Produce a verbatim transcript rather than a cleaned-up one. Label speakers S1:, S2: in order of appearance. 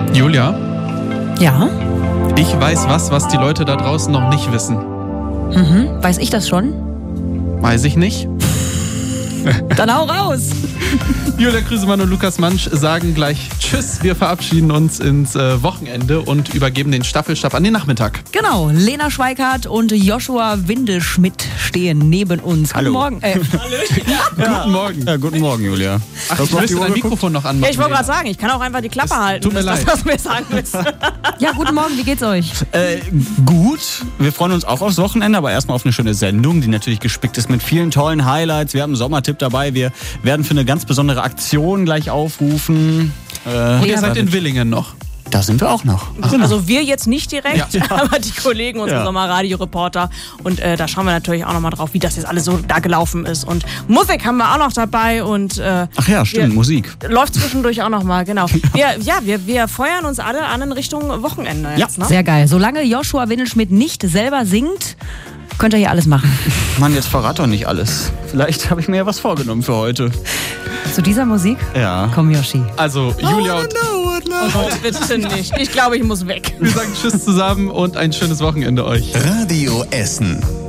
S1: Julia?
S2: Ja?
S1: Ich weiß was, was die Leute da draußen noch nicht wissen.
S2: Mhm. Weiß ich das schon?
S1: Weiß ich nicht.
S2: Dann hau raus!
S1: Julia Krüsemann und Lukas Mansch sagen gleich Tschüss. Wir verabschieden uns ins äh, Wochenende und übergeben den Staffelstab an den Nachmittag.
S2: Genau, Lena Schweikart und Joshua Windelschmidt stehen neben uns.
S3: Hallo.
S2: Guten Morgen. Äh,
S1: Ja. Guten Morgen.
S3: Ja, guten Morgen, Julia.
S1: Ach,
S3: Was
S1: ich
S3: macht
S1: müsste
S3: die
S1: dein
S3: Uhr
S1: Mikrofon noch anmachen.
S4: Ja, ich wollte
S1: Lena.
S4: gerade sagen, ich kann auch einfach die Klappe
S1: Es
S4: halten.
S1: tut mir
S4: das ist
S1: leid.
S4: das, was du mir sagen willst.
S2: ja, guten Morgen, wie geht's euch?
S3: Äh, gut. Wir freuen uns auch aufs Wochenende, aber erstmal auf eine schöne Sendung, die natürlich gespickt ist mit vielen tollen Highlights. Wir haben einen Sommertipp dabei. Wir werden für eine ganz besondere Aktion gleich aufrufen. Äh,
S1: Und ihr seid in Willingen noch.
S3: Da sind wir auch noch.
S4: Also wir jetzt nicht direkt,
S1: Ja.
S4: aber die Kollegen, unsere
S3: Ja.
S4: Sommerradio-Reporter. Und äh, da schauen wir natürlich auch nochmal drauf, wie das jetzt alles so da gelaufen ist. Und Musik haben wir auch noch dabei und äh,
S3: Ach ja, stimmt,
S4: wir,
S3: Musik.
S4: läuft zwischendurch auch nochmal, genau. Wir, ja, wir, wir feuern uns alle an in Richtung Wochenende jetzt,
S3: Ja.
S4: ne?
S2: Sehr geil. Solange Joshua Windelschmidt nicht selber singt, könnt ihr hier alles machen.
S3: Mann, jetzt verrat doch nicht alles. Vielleicht habe ich mir ja was vorgenommen für heute.
S2: Zu dieser Musik?
S3: Ja.
S2: Komm, Yoshi.
S1: Also Julia und
S4: Oh, bitte nicht. Ich glaube, ich muss weg.
S1: wir sagen Tschüss zusammen und ein schönes Wochenende euch.
S5: Radio Essen.